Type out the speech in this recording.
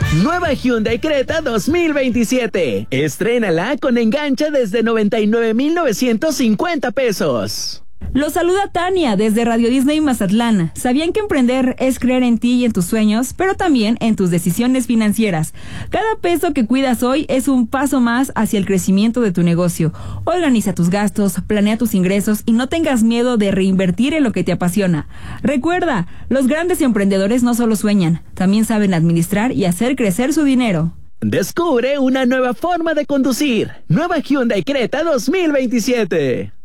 Nueva Hyundai Creta 2027. Estrénala con enganche desde 99,950 pesos. Los saluda Tania desde Radio Disney Mazatlán. ¿Sabían que emprender es creer en ti y en tus sueños, pero también en tus decisiones financieras? Cada peso que cuidas hoy es un paso más hacia el crecimiento de tu negocio. Organiza tus gastos, planea tus ingresos y no tengas miedo de reinvertir en lo que te apasiona. Recuerda, los grandes emprendedores no solo sueñan, también saben administrar y hacer crecer su dinero. Descubre una nueva forma de conducir. Nueva Hyundai Creta 2027.